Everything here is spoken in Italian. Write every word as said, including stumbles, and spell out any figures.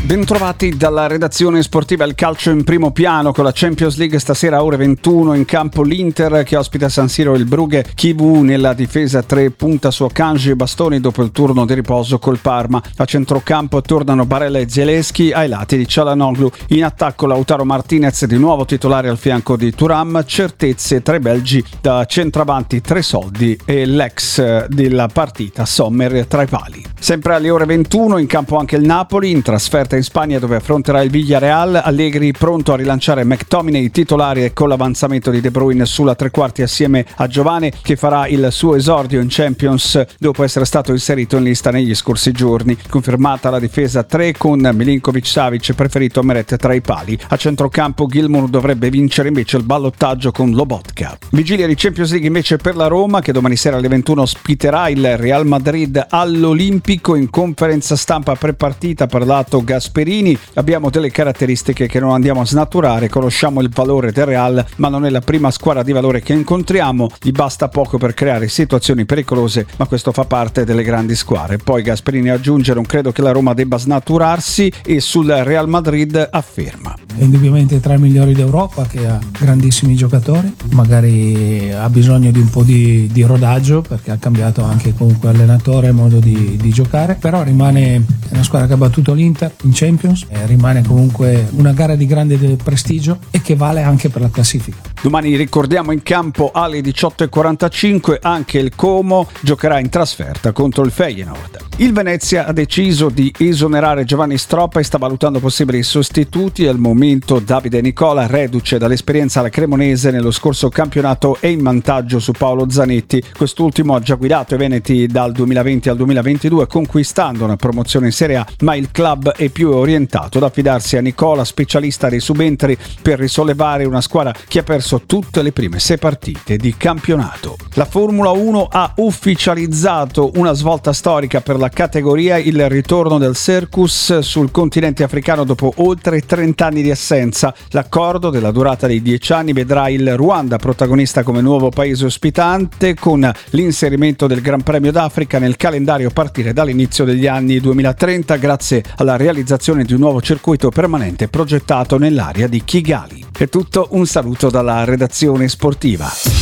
Bentrovati dalla redazione sportiva. Il calcio in primo piano con la Champions League stasera a ore ventuno. In campo l'Inter che ospita a San Siro il Brugge. Chivu nella difesa tre punta su Akanji e Bastoni dopo il turno di riposo col Parma. A centrocampo tornano Barella e Zielinski, ai lati di Çalhanoğlu. In attacco Lautaro Martinez di nuovo titolare al fianco di Thuram. Certezze tra i belgi, da centravanti tre soldi e l'ex della partita Sommer tra i pali. Sempre alle ore ventuno in campo anche il Napoli in trasferta in Spagna dove affronterà il Villarreal. Allegri pronto a rilanciare McTominay titolare e con l'avanzamento di De Bruyne sulla tre quarti assieme a Giovane che farà il suo esordio in Champions dopo essere stato inserito in lista negli scorsi giorni. Confermata la difesa tre con Milinkovic-Savic preferito a Meret tra i pali. A centrocampo Gilmour dovrebbe vincere invece il ballottaggio con Lobotka. Vigilia di Champions League invece per la Roma che domani sera alle ventuno ospiterà il Real Madrid all'Olimpico. In conferenza stampa pre-partita ha parlato Gasperini. Abbiamo delle caratteristiche che non andiamo a snaturare, conosciamo il valore del Real ma non è la prima squadra di valore che incontriamo, gli basta poco per creare situazioni pericolose ma questo fa parte delle grandi squadre. Poi Gasperini aggiunge: non credo che la Roma debba snaturarsi, e sul Real Madrid afferma: è indubbiamente tra i migliori d'Europa, che ha grandissimi giocatori, magari ha bisogno di un po' di, di rodaggio perché ha cambiato anche comunque allenatore e modo di, di giocare, però rimane una squadra che ha battuto l'Inter in Champions, eh, rimane comunque una gara di grande prestigio e che vale anche per la classifica. Domani ricordiamo in campo alle diciotto e quarantacinque anche il Como giocherà in trasferta contro il Feyenoord. Il Venezia ha deciso di esonerare Giovanni Stroppa e sta valutando possibili sostituti. Al momento Davide Nicola, reduce dall'esperienza alla Cremonese nello scorso campionato, è in vantaggio su Paolo Zanetti. Quest'ultimo ha già guidato i veneti dal duemilaventi al duemilaventidue conquistando una promozione in Serie A, ma il club è più orientato ad affidarsi a Nicola, specialista dei subentri, per risollevare una squadra che ha perso tutte le prime sei partite di campionato. La Formula uno ha ufficializzato una svolta storica per la categoria, il ritorno del Circus sul continente africano dopo oltre trenta anni di assenza. L'accordo della durata dei dieci anni vedrà il Ruanda protagonista come nuovo paese ospitante, con l'inserimento del Gran Premio d'Africa nel calendario a partire dall'inizio degli anni duemilatrenta grazie alla realizzazione di un nuovo circuito permanente progettato nell'area di Kigali. È tutto, un saluto dalla redazione sportiva.